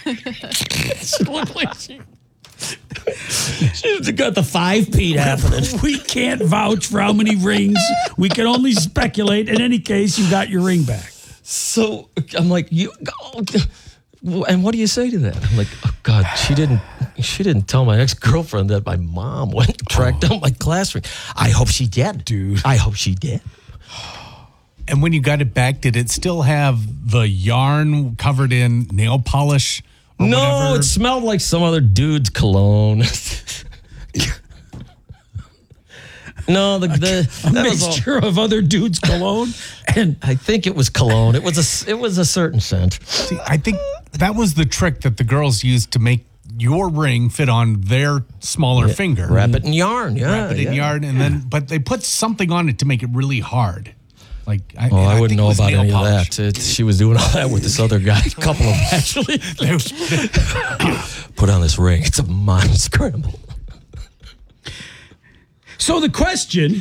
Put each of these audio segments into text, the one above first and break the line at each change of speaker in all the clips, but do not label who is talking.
She looked like she's got the 5-peat happening.
We can't vouch for how many rings. We can only speculate. In any case, you got your ring back.
So I'm like, you go. And what do you say to that? I'm like, oh God, she didn't tell my ex-girlfriend that my mom went and tracked down my class ring. I hope she did,
dude.
I hope she did.
And when you got it back, did it still have the yarn covered in nail polish?
No,
whatever?
it smelled like some other dude's cologne. No,
a mixture of other dudes' cologne, and
I think it was cologne. It was a certain scent.
See, I think that was the trick that the girls used to make your ring fit on their smaller finger.
Wrap it in yarn,
Wrap it in yarn, and then but they put something on it to make it really hard. Like
I wouldn't
think
know
it was
about
nail
any
polish.
of that. She was doing all that with this other guy. A couple of them actually. Put on this ring. It's a mind scramble.
so the question: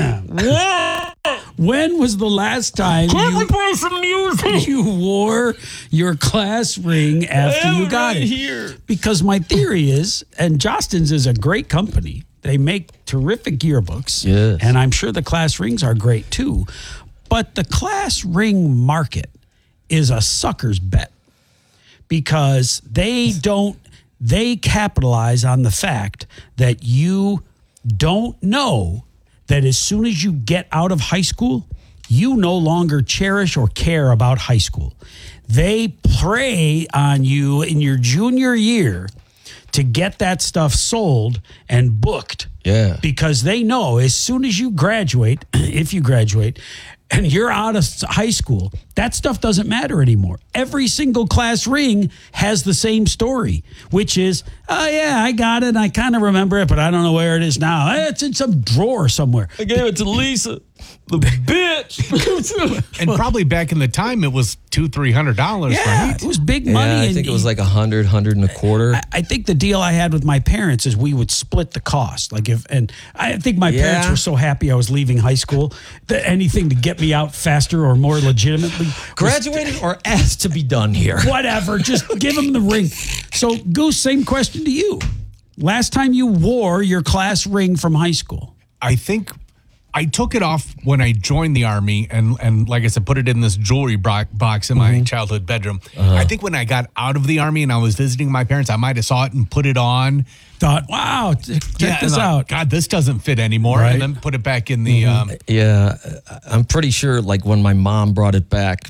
when was the last time
play some music?
you wore your class ring after you got it?
Here.
Because my theory is, and Jostens is a great company. They make terrific yearbooks.
Yes.
And I'm sure the class rings are great too. But the class ring market is a sucker's bet because they capitalize on the fact that you don't know that as soon as you get out of high school, you no longer cherish or care about high school. They prey on you in your junior year to get that stuff sold and booked.
Yeah.
Because they know as soon as you graduate, if you graduate, and you're out of high school, that stuff doesn't matter anymore. Every single class ring has the same story, which is, oh, yeah, I got it. I kind of remember it, but I don't know where it is now. It's in some drawer somewhere.
I gave it to Lisa, the bitch.
And probably back in the time, it was $200-$300,
Yeah,
right?
it was big money.
Yeah, I
and
think it was like 100, 125.
I think the deal I had with my parents is we would split the cost. And I think my parents were so happy I was leaving high school that anything to get me out faster or more legitimately.
Graduated or asked to be done here.
Whatever, just give them the ring. So, Goose, same question to you. Last time you wore your class ring from high school?
I think I took it off when I joined the Army and like I said, put it in this jewelry box in my childhood bedroom. I think when I got out of the Army and I was visiting my parents, I might have saw it and put it on.
Thought, wow, check this out.
God, this doesn't fit anymore.
Right.
And then put it back in the...
Yeah, I'm pretty sure like when my mom brought it back,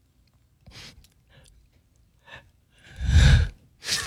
I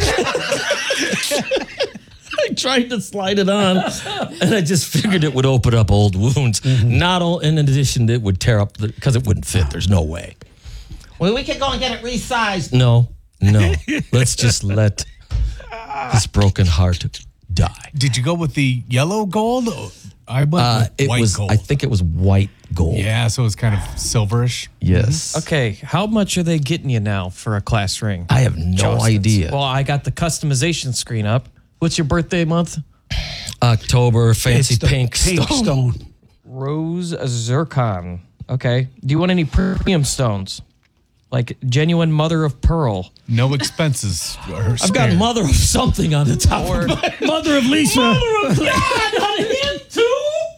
tried to slide it on, and I just figured it would open up old wounds. Not all, in addition, it would tear up because it wouldn't fit. There's no way. Well, we can go and get it resized. No. Let's just let this broken heart die.
Did you go with the yellow gold? I went with white gold.
I think it was white gold.
Yeah, so it was kind of silverish.
Yes.
Okay, how much are they getting you now for a class ring?
I have no idea.
Well, I got the customization screen up. What's your birthday month?
October, fancy
It's the
pink
stone.
Rose zircon. Okay. Do you want any premium stones? Like genuine mother of pearl.
No expenses.
I've got mother of something on the top of my
Mother of Lisa.
Mother of God on him too?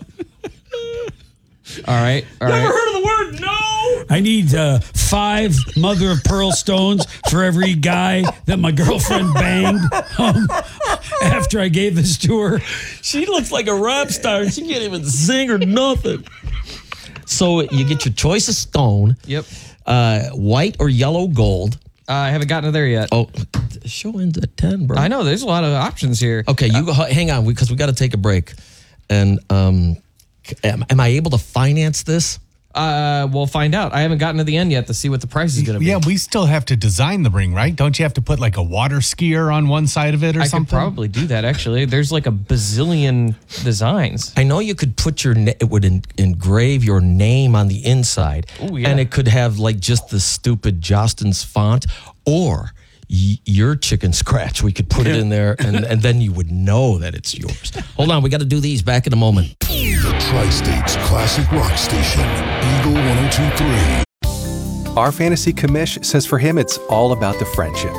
All right.
Never heard of the word no?
I need 5 mother of pearl stones for every guy that my girlfriend banged after I gave this to her.
She looks like a rap star. She can't even sing or nothing. So you get your choice of stone.
Yep.
White or yellow gold.
I haven't gotten to there yet.
Oh, show ends at 10, bro.
I know. There's a lot of options here.
Okay, you go, hang on because we got to take a break. And am I able to finance this?
We'll find out. I haven't gotten to the end yet to see what the price is going to be.
Yeah, we still have to design the ring, right? Don't you have to put like a water skier on one side of it or
I
something?
could probably do that, actually. There's like a bazillion designs.
I know you could put it would engrave your name on the inside.
Ooh, yeah.
And it could have like just the stupid Jostens font or your chicken scratch. We could put it in there and then you would know that it's yours. Hold on, we got to do these back in a moment.
The Tri-State's classic rock station, Eagle 102.3.
Our fantasy commish says for him, it's all about the friendship.